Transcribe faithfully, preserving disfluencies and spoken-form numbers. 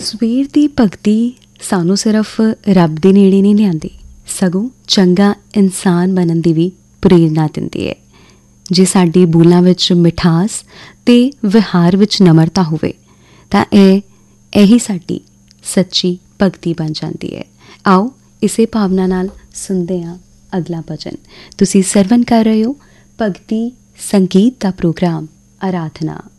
ਸਵੇਰ ਦੀ ਭਗਤੀ ਸਾਨੂੰ ਸਿਰਫ ਰੱਬ ਦੇ ਨੇੜੇ ਨਹੀਂ ਲਿਆਉਂਦੀ, ਸਗੋਂ ਚੰਗਾ ਇਨਸਾਨ ਬਣਨ ਦੀ ਵੀ ਪ੍ਰੇਰਨਾ ਦਿੰਦੀ ਹੈ। ਜੇ ਸਾਡੀ ਬੋਲਾਂ ਵਿੱਚ ਮਿਠਾਸ ਅਤੇ ਵਿਹਾਰ ਵਿੱਚ ਨਮਰਤਾ ਹੋਵੇ ਤਾਂ ਇਹ ਇਹੀ ਸਾਡੀ ਸੱਚੀ ਭਗਤੀ ਬਣ ਜਾਂਦੀ ਹੈ। ਆਓ ਇਸੇ ਭਾਵਨਾ ਨਾਲ ਸੁਣਦੇ ਹਾਂ ਅਗਲਾ ਭਜਨ। ਤੁਸੀਂ ਸਰਵਨ ਕਰ ਰਹੇ ਹੋ ਭਗਤੀ ਸੰਗੀਤ ਦਾ ਪ੍ਰੋਗਰਾਮ ਅਰਾਧਨਾ।